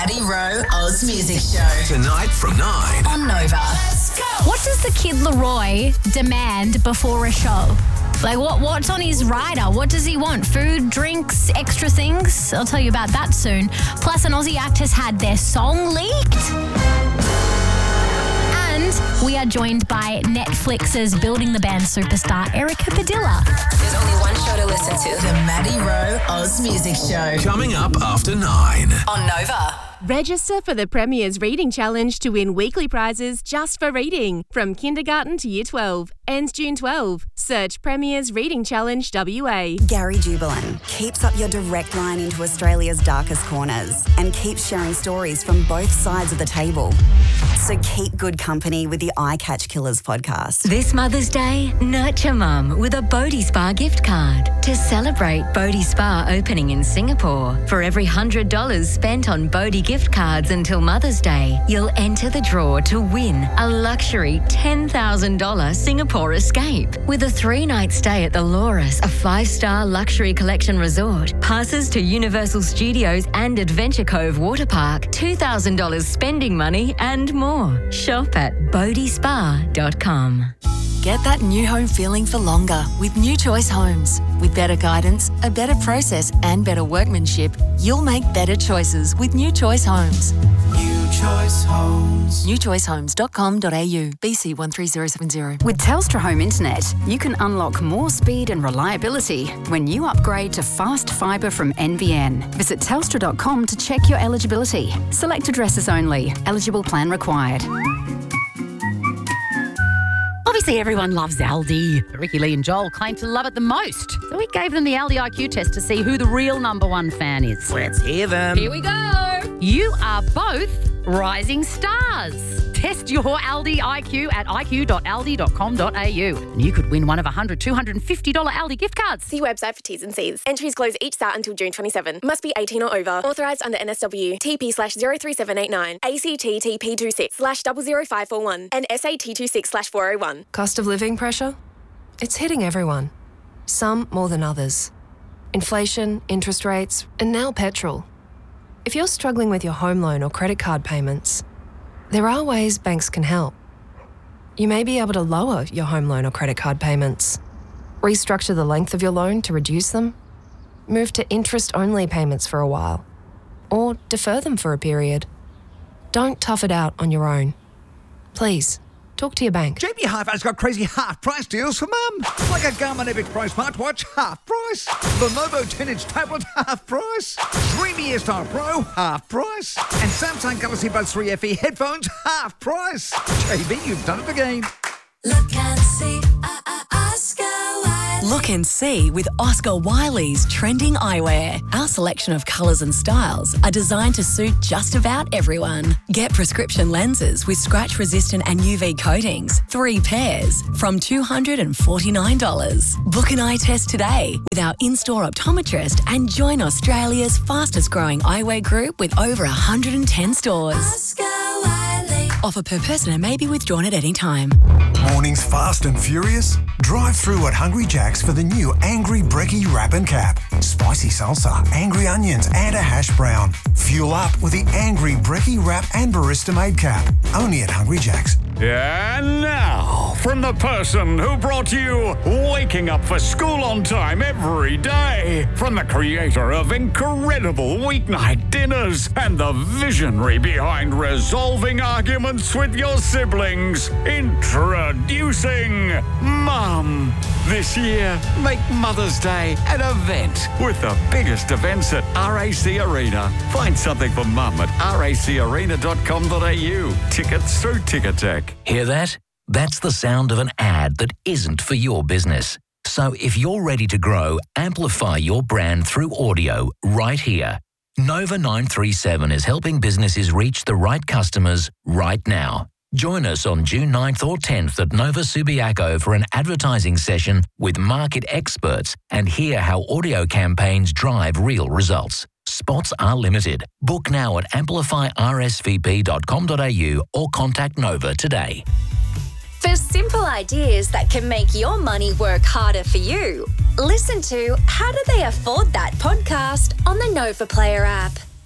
Maddie Rowe Oz Music Show. Tonight from 9 on Nova. Let's go. What does the Kid Leroy demand before a show? Like, what's on his rider? What does he want? Food, drinks, extra things? I'll tell you about that soon. Plus, an Aussie act has had their song leaked. And we are joined by Netflix's Building the Band superstar, Erica Padilla. There's only one show to listen to. The Maddie Rowe Oz Music Show. coming up after 9 on Nova. Register for the Premier's Reading Challenge to win weekly prizes just for reading. From kindergarten to year 12. Ends June 12. Search Premier's Reading Challenge WA. Gary Jubelin keeps up your direct line into Australia's darkest corners and keeps sharing stories from both sides of the table. So keep good company with the Eye Catch Killers podcast. This Mother's Day, nurture Mum with a Bodhi Spa gift card. To celebrate Bodhi Spa opening in Singapore, for every $100 spent on Bodhi gift cards until Mother's Day, you'll enter the draw to win a luxury $10,000 Singapore escape. With a 3-night stay at the Loris, a 5-star luxury collection resort, passes to Universal Studios and Adventure Cove Water Park, $2,000 spending money and more. Shop at bodhispa.com. Get that new home feeling for longer with New Choice Homes. With better guidance, a better process and better workmanship, you'll make better choices with New Choice Homes. New Choice Homes. newchoicehomes.com.au. BC 13070. With Telstra Home Internet, you can unlock more speed and reliability when you upgrade to fast fibre from NBN. Visit telstra.com to check your eligibility. Select addresses only. Eligible plan required. Obviously, everyone loves Aldi. But Ricky Lee and Joel claim to love it the most. So we gave them the Aldi IQ test to see who the real number one fan is. Let's hear them. Here we go. You are both rising stars. Test your Aldi IQ at iq.aldi.com.au. And you could win one of $100, $250 Aldi gift cards. See website for T's and C's. Entries close each start until June 27. Must be 18 or over. Authorised under NSW. TP/03789. ACT TP26/00541. And SAT 26/401. Cost of living pressure? It's hitting everyone. Some more than others. Inflation, interest rates, and now petrol. If you're struggling with your home loan or credit card payments, there are ways banks can help. You may be able to lower your home loan or credit card payments, restructure the length of your loan to reduce them, move to interest-only payments for a while, or defer them for a period. Don't tough it out on your own. Please, talk to your bank. JB Hi-Fi's got crazy half-price deals for mum. Like a Garmin Epic Pro smartwatch, half price. Lenovo 10-inch tablet, half price. Dreamy Airstyle Pro, half price. And Samsung Galaxy Buds 3 FE headphones, half price. JB, you've done it again. Look and see, Oscar Wilde. Look and see with Oscar Wiley's trending eyewear. Our selection of colours and styles are designed to suit just about everyone. Get prescription lenses with scratch-resistant and UV coatings, 3 pairs, from $249. Book an eye test today with our in-store optometrist and join Australia's fastest-growing eyewear group with over 110 stores. Oscar Wiley. Offer per person and may be withdrawn at any time. Mornings fast and furious? Drive through at Hungry Jack's for the new Angry Brekkie Wrap and Cap. Spicy salsa, angry onions and a hash brown. Fuel up with the Angry Brekkie Wrap and Barista Made Cap. Only at Hungry Jack's. And now, from the person who brought you Waking Up for School on Time every day, from the creator of incredible weeknight dinners and the visionary behind resolving arguments with your siblings, introducing Mum. This year, make Mother's Day an event with the biggest events at RAC Arena. Find something for Mum at racarena.com.au. Tickets through Ticketek. Hear that? That's the sound of an ad that isn't for your business. So if you're ready to grow, amplify your brand through audio right here. Nova 937 is helping businesses reach the right customers right now. Join us on June 9th or 10th at Nova Subiaco for an advertising session with market experts and hear how audio campaigns drive real results. Spots are limited. Book now at amplifyrsvp.com.au or contact Nova today. For simple ideas that can make your money work harder for you, listen to How Do They Afford That podcast on the Nova Player app.